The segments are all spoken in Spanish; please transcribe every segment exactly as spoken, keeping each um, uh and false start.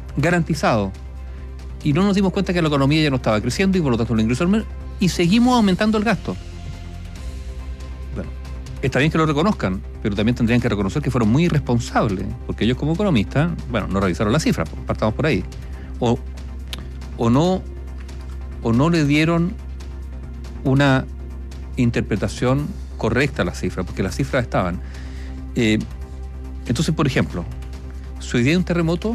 garantizado. Y no nos dimos cuenta que la economía ya no estaba creciendo y por lo tanto los ingresos menos, y seguimos aumentando el gasto. Bueno, está bien que lo reconozcan, pero también tendrían que reconocer que fueron muy irresponsables, porque ellos como economistas, bueno, no revisaron las cifras, partamos por ahí. O, o no, o no le dieron una interpretación correcta a las cifras, porque las cifras estaban. Eh, entonces, por ejemplo, si hoy día hay un terremoto,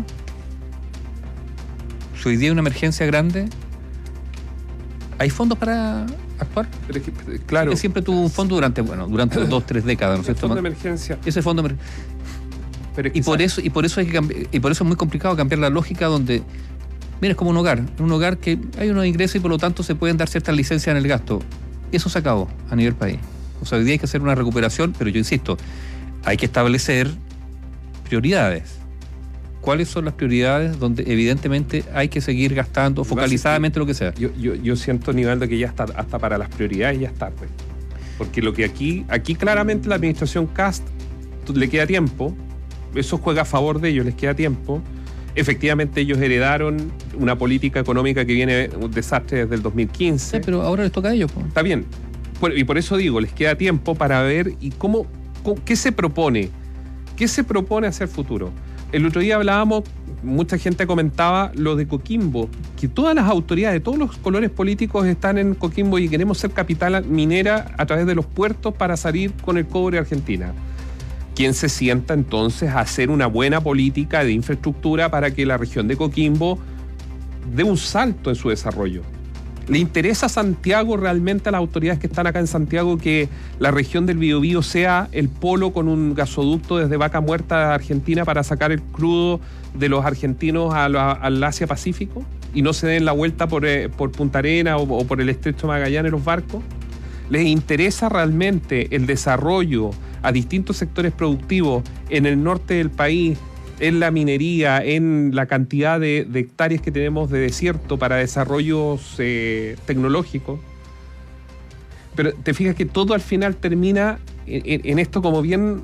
si hoy día hay una emergencia grande, ¿hay fondos para actuar? Pero es que, claro. Es que siempre tuvo un fondo durante, bueno, durante dos, tres décadas, ¿no es cierto? Fondo de emergencia. Ese fondo de emergencia. Pero es que y por eso, y por eso hay que cambi- y por eso es muy complicado cambiar la lógica donde, mira, es como un hogar, un hogar que hay unos ingresos y por lo tanto se pueden dar ciertas licencias en el gasto. Eso se acabó a nivel país. O sea, hoy día hay que hacer una recuperación, pero yo insisto, hay que establecer prioridades. ¿Cuáles son las prioridades donde evidentemente hay que seguir gastando focalizadamente lo que sea? Yo, yo, yo siento, Nivaldo, que ya está, hasta para las prioridades ya es tarde. Porque lo que aquí, aquí claramente la administración Kast le queda tiempo, eso juega a favor de ellos, les queda tiempo. Efectivamente ellos heredaron una política económica que viene un desastre desde el dos mil quince. Sí, pero ahora les toca a ellos. Pues. Está bien. Y por eso digo, les queda tiempo para ver y cómo, cómo qué se propone, qué se propone hacer futuro. El otro día hablábamos, mucha gente comentaba lo de Coquimbo, que todas las autoridades de todos los colores políticos están en Coquimbo y queremos ser capital minera a través de los puertos para salir con el cobre a Argentina. ¿Quién se sienta entonces a hacer una buena política de infraestructura para que la región de Coquimbo dé un salto en su desarrollo? ¿Le interesa a Santiago realmente, a las autoridades que están acá en Santiago, que la región del Biobío sea el polo con un gasoducto desde Vaca Muerta a Argentina para sacar el crudo de los argentinos a la, al Asia-Pacífico y no se den la vuelta por, eh, por Punta Arenas o, o por el Estrecho de Magallanes los barcos? ¿Les interesa realmente el desarrollo a distintos sectores productivos en el norte del país, en la minería, en la cantidad de, de hectáreas que tenemos de desierto para desarrollos eh, tecnológicos? Pero te fijas que todo al final termina en, en esto como bien,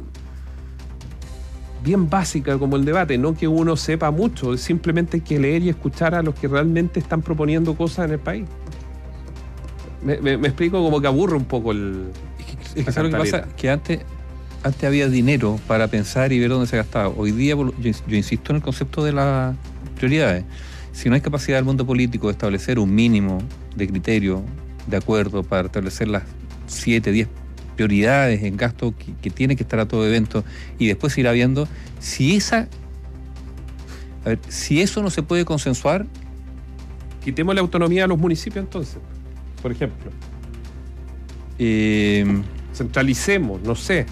bien básica, como el debate, no que uno sepa mucho, simplemente hay que leer y escuchar a los que realmente están proponiendo cosas en el país. Me, me, me explico, como que aburre un poco el... Es que, es que ¿sabes lo que pasa? Que antes... Antes había dinero para pensar y ver dónde se gastaba. Hoy día, yo, yo insisto en el concepto de las prioridades. Si no hay capacidad del mundo político de establecer un mínimo de criterio, de acuerdo, para establecer las siete, diez prioridades en gasto que, que tiene que estar a todo evento, y después se irá viendo si esa... A ver, si eso no se puede consensuar... Quitemos la autonomía a los municipios entonces, por ejemplo. Eh, Centralicemos, no sé.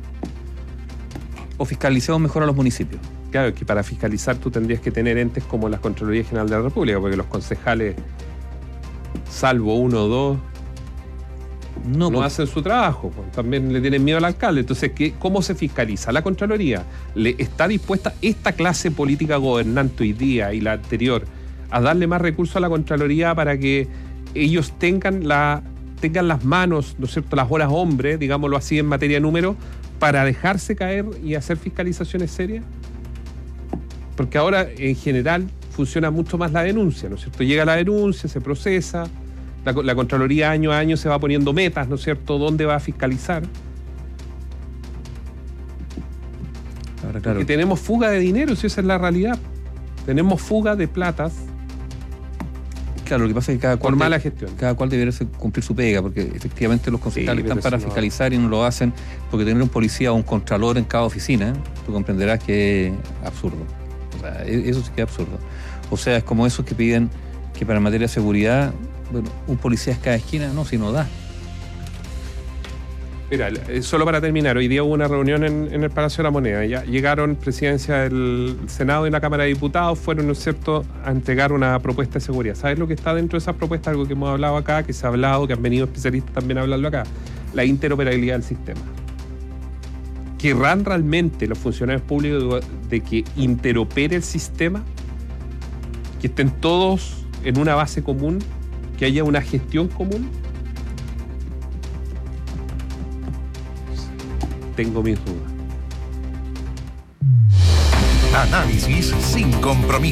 O fiscalicemos mejor a los municipios. Claro, que para fiscalizar tú tendrías que tener entes como la Contraloría General de la República, porque los concejales, salvo uno o dos, no, no hacen su trabajo, pues, también le tienen miedo al alcalde. Entonces, ¿qué, ¿cómo se fiscaliza? La Contraloría le está dispuesta esta clase política gobernante hoy día y la anterior a darle más recursos a la Contraloría para que ellos tengan la tengan las manos, ¿no es cierto?, las horas hombre, digámoslo así, en materia de números, para dejarse caer y hacer fiscalizaciones serias. Porque ahora, en general, funciona mucho más la denuncia, ¿no es cierto? Llega la denuncia, se procesa, la, la Contraloría año a año se va poniendo metas, ¿no es cierto?, dónde va a fiscalizar. Ahora, claro. Porque tenemos fuga de dinero, si esa es la realidad. Tenemos fuga de platas. Claro, lo que pasa es que cada cual, por mala gestión. Cada cual debería cumplir su pega, porque efectivamente los concejales sí, están para no... fiscalizar y no lo hacen, porque tener un policía o un contralor en cada oficina, tú comprenderás que es absurdo. O sea, eso sí que es absurdo. O sea, es como esos que piden que para materia de seguridad, bueno, un policía es cada esquina, no, si no da. Mira, solo para terminar, hoy día hubo una reunión en, en el Palacio de la Moneda. Ya llegaron presidencia del Senado y la Cámara de Diputados, fueron, ¿no es cierto?, a entregar una propuesta de seguridad. ¿Sabes lo que está dentro de esas propuestas? Algo que hemos hablado acá, que se ha hablado, que han venido especialistas también a hablarlo acá. La interoperabilidad del sistema. ¿Querrán realmente los funcionarios públicos de que interopere el sistema? ¿Que estén todos en una base común? ¿Que haya una gestión común? Tengo mis dudas. Análisis sin compromiso.